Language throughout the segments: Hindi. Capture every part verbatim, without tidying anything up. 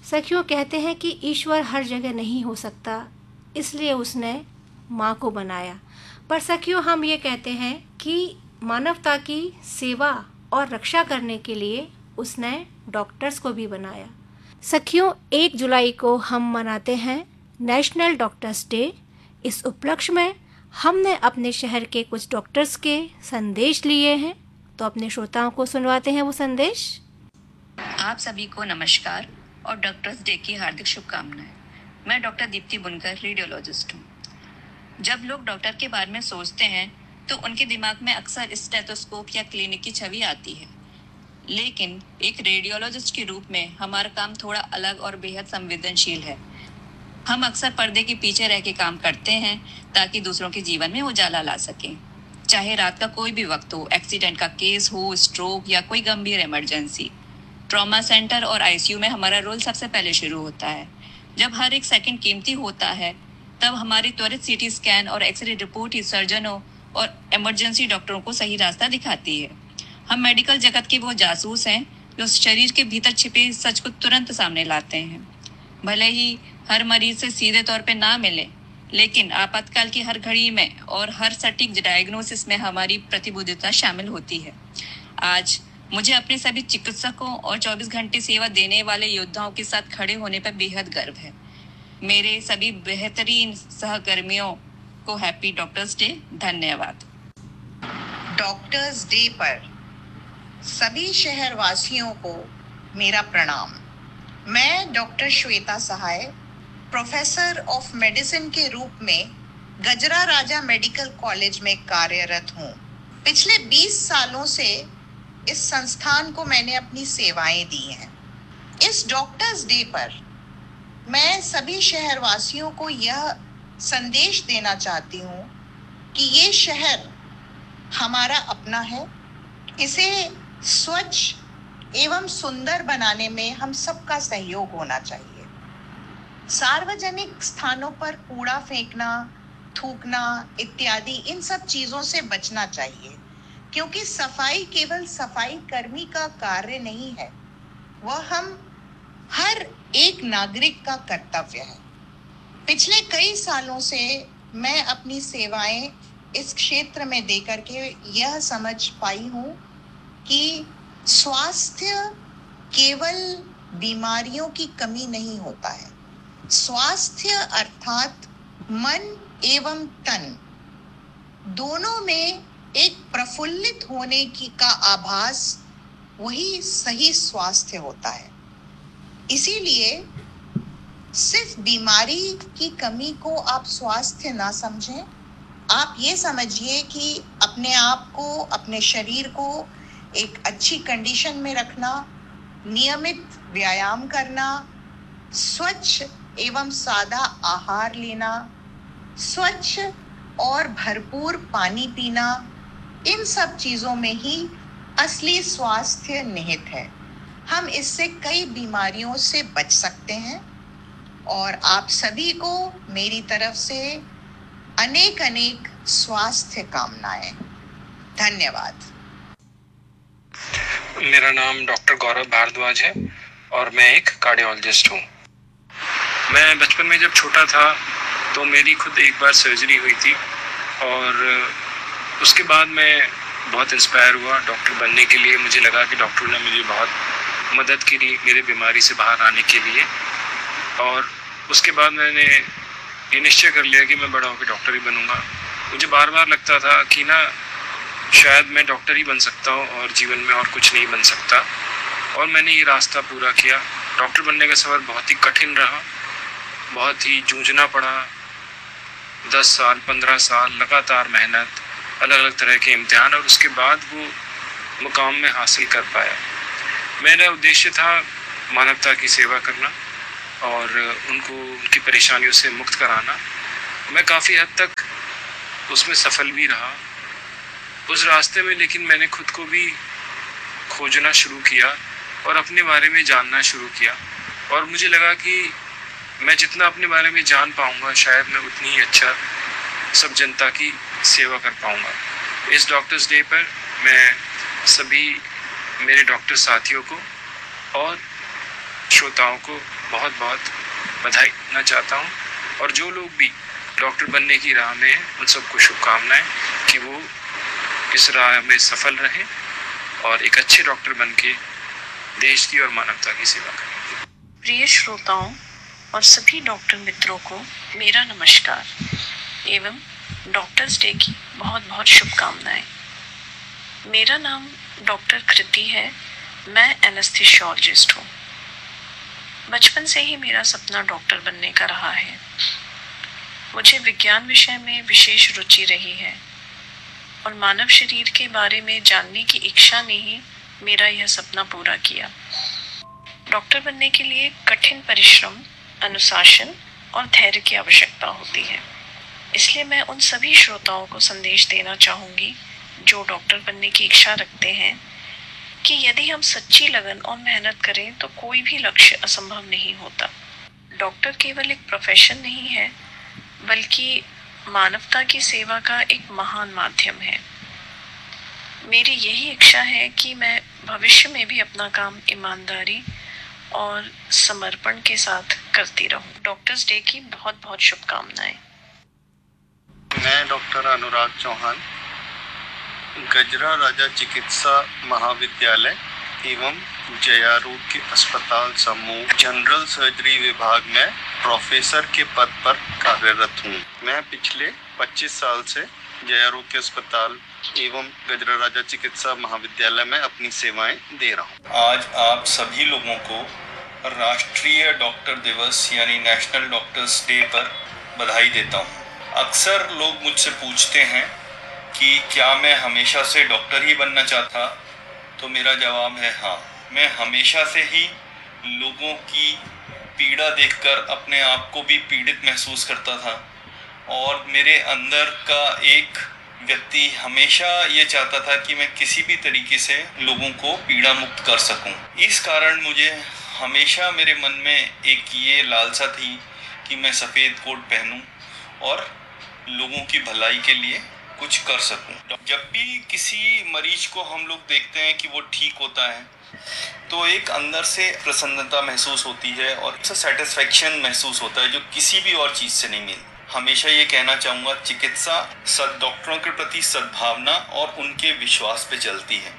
सखियों, कहते हैं कि ईश्वर हर जगह नहीं हो सकता, इसलिए उसने माँ को बनाया। पर सखियों, हम ये कहते हैं कि मानवता की सेवा और रक्षा करने के लिए उसने डॉक्टर्स को भी बनाया। सखियों, एक जुलाई को हम मनाते हैं नेशनल डॉक्टर्स डे। इस उपलक्ष्य में हमने अपने शहर के कुछ डॉक्टर्स के संदेश लिए हैं, तो अपने श्रोताओं को सुनवाते हैं वो संदेश। आप सभी को नमस्कार और डॉक्टर्स डे की हार्दिक शुभकामनाएं। मैं डॉक्टर दीप्ति बुनकर, रेडियोलॉजिस्ट हूँ। जब लोग डॉक्टर के बारे में सोचते हैं तो उनके दिमाग में अक्सर स्टेथोस्कोप या क्लिनिक की छवि आती है, लेकिन एक रेडियोलॉजिस्ट के रूप में हमारा काम थोड़ा अलग और बेहद संवेदनशील है। हम अक्सर पर्दे के पीछे रह के काम करते हैं ताकि दूसरों के जीवन में उजाला ला सकें। चाहे रात का कोई भी वक्त हो, एक्सीडेंट का केस हो, स्ट्रोक या कोई गंभीर इमरजेंसी, ट्रॉमा सेंटर और आईसीयू में हमारा रोल सबसे पहले शुरू होता है। जब हर एक सेकंड कीमती होता है, तब हमारी त्वरित सीटी स्कैन और एक्सरे रिपोर्ट ही सर्जनों और इमरजेंसी डॉक्टरों को सही रास्ता दिखाती है। हम मेडिकल जगत के वो जासूस हैं जो शरीर के भीतर छिपे सच को तुरंत सामने लाते हैं। भले ही हर मरीज से सीधे तौर पे ना मिले, लेकिन आपातकाल की हर घड़ी में और हर सटीक डायग्नोसिस में हमारी प्रतिबद्धता शामिल होती है। आज मुझे अपने सभी चिकित्सकों और चौबीस घंटे सेवा देने वाले योद्धाओं के साथ खड़े होने पर बेहद गर्व है। मेरे सभी बेहतरीन सहकर्मियों को हैप्पी डॉक्टर्स डे। धन्यवाद। डॉक्टर्स डे पर सभी शहरवासियों को मेरा प्रणाम। मैं doctor Shweta Sahay, professor of medicine के रूप में गजरा राजा मेडिकल कॉलेज में कार्यरत हूँ। पिछले बीस सालों से इस संस्थान को मैंने अपनी सेवाएं दी हैं। इस डॉक्टर्स डे पर मैं सभी शहरवासियों को यह संदेश देना चाहती हूँ कि ये शहर हमारा अपना है। इसे स्वच्छ एवं सुंदर बनाने में हम सबका सहयोग होना चाहिए। सार्वजनिक स्थानों पर कूड़ा फेंकना, थूकना इत्यादि इन सब चीजों से बचना चाहिए, क्योंकि सफाई केवल सफाई कर्मी का कार्य नहीं है, वह हम हर एक नागरिक का कर्तव्य है। पिछले कई सालों से मैं अपनी सेवाएं इस क्षेत्र में देकर के यह समझ पाई हूँ कि स्वास्थ्य केवल बीमारियों की कमी नहीं होता है। स्वास्थ्य अर्थात मन एवं तन दोनों में एक प्रफुल्लित होने की का आभास वही सही स्वास्थ्य होता है। इसीलिए सिर्फ बीमारी की कमी को आप स्वास्थ्य ना समझें, आप ये समझिए कि अपने आप को, अपने शरीर को एक अच्छी कंडीशन में रखना, नियमित व्यायाम करना, स्वच्छ एवं सादा आहार लेना, स्वच्छ और भरपूर पानी पीना, इन सब चीजों में ही असली स्वास्थ्य निहित है। हम इससे कई बीमारियों से बच सकते हैं और आप सभी को मेरी तरफ से अनेक अनेक स्वास्थ्य कामनाएं। धन्यवाद। मेरा नाम डॉक्टर गौरव भारद्वाज है और मैं एक कार्डियोलॉजिस्ट हूँ। मैं बचपन में जब छोटा था तो मेरी खुद एक बार सर्जरी हुई थी और उसके बाद मैं बहुत इंस्पायर हुआ डॉक्टर बनने के लिए। मुझे लगा कि डॉक्टर ने मुझे बहुत मदद की मेरे बीमारी से बाहर आने के लिए, और उसके बाद मैंने ये निश्चय कर लिया कि मैं बड़ा होकर डॉक्टर ही बनूंगा। मुझे बार बार लगता था कि ना शायद मैं डॉक्टर ही बन सकता हूँ और जीवन में और कुछ नहीं बन सकता, और मैंने ये रास्ता पूरा किया। डॉक्टर बनने का सफ़र बहुत ही कठिन रहा, बहुत ही जूझना पड़ा। दस साल पंद्रह साल लगातार मेहनत, अलग अलग तरह के इम्तिहान, और उसके बाद वो मुकाम में हासिल कर पाया। मेरा उद्देश्य था मानवता की सेवा करना और उनको उनकी परेशानियों से मुक्त कराना। मैं काफ़ी हद तक उसमें सफल भी रहा उस रास्ते में, लेकिन मैंने खुद को भी खोजना शुरू किया और अपने बारे में जानना शुरू किया, और मुझे लगा कि मैं जितना अपने बारे में जान पाऊंगा शायद मैं उतनी ही अच्छा सब जनता की सेवा कर पाऊंगा। इस डॉक्टर्स डे पर मैं सभी मेरे डॉक्टर साथियों को और श्रोताओं को बहुत बहुत बधाई देना चाहता हूँ, और जो लोग भी डॉक्टर बनने की राह में हैं उन सबको शुभकामनाएं कि वो इस राह में सफल रहें और एक अच्छे डॉक्टर बन के देश की और मानवता की सेवा करें। प्रिय श्रोताओं और सभी डॉक्टर मित्रों को मेरा नमस्कार एवं डॉक्टर्स डे की बहुत बहुत शुभकामनाएं। मेरा नाम डॉक्टर कृति है, मैं एनेस्थीसियोलॉजिस्ट हूँ। बचपन से ही मेरा सपना डॉक्टर बनने का रहा है। मुझे विज्ञान विषय में विशेष रुचि रही है और मानव शरीर के बारे में जानने की इच्छा ने ही मेरा यह सपना पूरा किया। डॉक्टर बनने के लिए कठिन परिश्रम, अनुशासन और धैर्य की आवश्यकता होती है। इसलिए मैं उन सभी श्रोताओं को संदेश देना चाहूँगी जो डॉक्टर बनने की इच्छा रखते हैं कि यदि हम सच्ची लगन और मेहनत करें तो कोई भी लक्ष्य असंभव नहीं होता। डॉक्टर केवल एक प्रोफेशन नहीं है, बल्कि मानवता की सेवा का एक महान माध्यम है। मेरी यही इच्छा है कि मैं भविष्य में भी अपना काम ईमानदारी और समर्पण के साथ करती रहूं। डॉक्टर्स डे की बहुत बहुत शुभकामनाएं। मैं डॉक्टर अनुराग चौहान गजरा राजा चिकित्सा महाविद्यालय एवं जयारोग्य अस्पताल समूह जनरल सर्जरी विभाग में प्रोफेसर के पद पर कार्यरत हूँ। मैं पिछले पच्चीस साल से जयारोग्य अस्पताल एवं गजरा राजा चिकित्सा महाविद्यालय में अपनी सेवाएं दे रहा हूँ। आज आप सभी लोगों को राष्ट्रीय डॉक्टर दिवस यानी नेशनल डॉक्टर्स डे पर बधाई देता हूँ। अक्सर लोग मुझसे पूछते हैं कि क्या मैं हमेशा से डॉक्टर ही बनना चाहता, तो मेरा जवाब है हाँ। मैं हमेशा से ही लोगों की पीड़ा देखकर अपने आप को भी पीड़ित महसूस करता था और मेरे अंदर का एक व्यक्ति हमेशा ये चाहता था कि मैं किसी भी तरीके से लोगों को पीड़ा मुक्त कर सकूं। इस कारण मुझे हमेशा मेरे मन में एक ये लालसा थी कि मैं सफ़ेद कोट पहनूं और लोगों की भलाई के लिए कुछ कर सकूं। जब भी किसी मरीज को हम लोग देखते हैं कि वो ठीक होता है तो एक अंदर से प्रसन्नता महसूस होती है और सेटिस्फैक्शन महसूस होता है जो किसी भी और चीज़ से नहीं मिलती। हमेशा ये कहना चाहूँगा, चिकित्सा सद डॉक्टरों के प्रति सद्भावना और उनके विश्वास पे चलती है।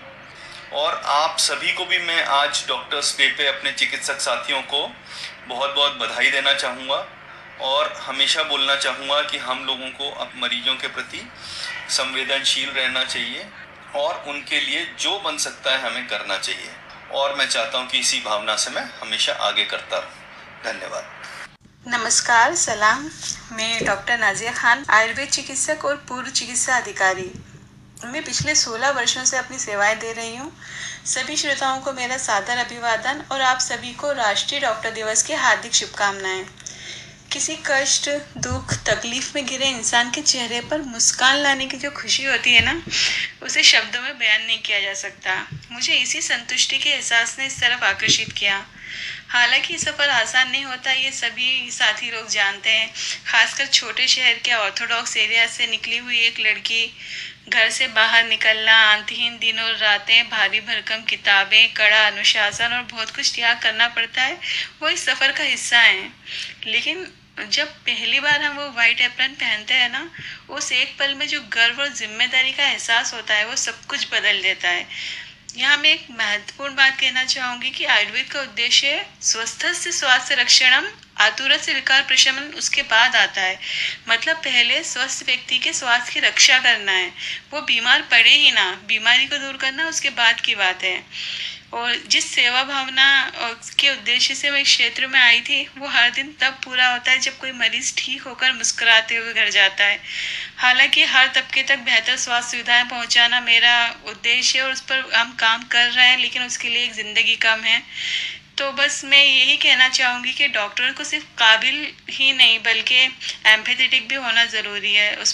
और आप सभी को भी मैं आज डॉक्टर्स डे पे अपने चिकित्सक साथियों को बहुत बहुत बधाई देना चाहूँगा और हमेशा बोलना चाहूँगा कि हम लोगों को अब मरीजों के प्रति संवेदनशील रहना चाहिए और उनके लिए जो बन सकता है हमें करना चाहिए। और मैं चाहता हूँ कि इसी भावना से मैं हमेशा आगे करता रहूँ। धन्यवाद। नमस्कार, सलाम। मैं डॉक्टर नाजिया खान, आयुर्वेद चिकित्सक और पूर्व चिकित्सा अधिकारी। मैं पिछले सोलह वर्षों से अपनी सेवाएं दे रही हूँ। सभी श्रोताओं को मेरा सादर अभिवादन और आप सभी को राष्ट्रीय डॉक्टर दिवस की हार्दिक शुभकामनाएं। किसी कष्ट, दुख, तकलीफ में गिरे इंसान के चेहरे पर मुस्कान लाने की जो खुशी होती है ना, उसे शब्दों में बयान नहीं किया जा सकता। मुझे इसी संतुष्टि के एहसास ने इस तरफ आकर्षित किया। हालांकि सफ़र आसान नहीं होता, ये सभी साथी लोग जानते हैं। खासकर छोटे शहर के ऑर्थोडॉक्स एरिया से निकली हुई एक लड़की, घर से बाहर निकलना, अंतहीन दिनों रातें, भारी भरकम किताबें, कड़ा अनुशासन और बहुत कुछ त्याग करना पड़ता है, वो इस सफ़र का हिस्सा है। लेकिन जब पहली बार हम वो वाइट एप्रन पहनते हैं ना, उस एक पल में जो गर्व और जिम्मेदारी का एहसास होता है वो सब कुछ बदल देता है। यहाँ मैं एक महत्वपूर्ण बात कहना चाहूँगी कि आयुर्वेद का उद्देश्य स्वस्थस्य स्वास्थ्य रक्षणम आतुरस्य से विकार प्रशमन उसके बाद आता है। मतलब पहले स्वस्थ व्यक्ति के स्वास्थ्य की रक्षा करना है, वो बीमार पड़े ही ना, बीमारी को दूर करना उसके बाद की बात है। और जिस सेवा भावना के उद्देश्य से मैं इस क्षेत्र में आई थी, वो हर दिन तब पूरा होता है जब कोई मरीज ठीक होकर मुस्कुराते हुए घर जाता है। हालांकि हर तबके तक बेहतर स्वास्थ्य सुविधाएं पहुंचाना मेरा उद्देश्य है और उस पर हम काम कर रहे हैं, लेकिन उसके लिए एक ज़िंदगी कम है। तो बस मैं यही कहना चाहूँगी कि डॉक्टर को सिर्फ काबिल ही नहीं बल्कि एम्पैथेटिक भी होना ज़रूरी है। उस